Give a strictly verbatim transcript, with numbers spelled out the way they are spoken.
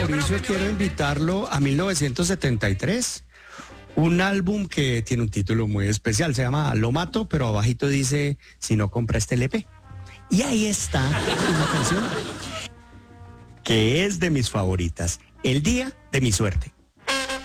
Mauricio, quiero invitarlo a mil novecientos setenta y tres, un álbum que tiene un título muy especial, se llama Lo Mato, pero abajito dice, si no compra este L P. Y ahí está una canción que es de mis favoritas, El Día de mi Suerte.